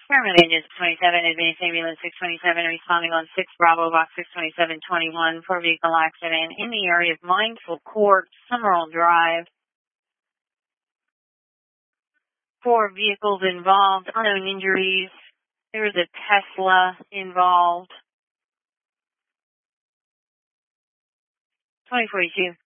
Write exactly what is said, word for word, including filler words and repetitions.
Paramount Engine twenty-seven, Advanced Ambulance six twenty-seven, responding on six Bravo, Box six twenty-seven twenty-one for vehicle accident in the area of Mindful Court, Summerall Drive. Four vehicles involved, unknown injuries. There was a Tesla involved. twenty forty-two.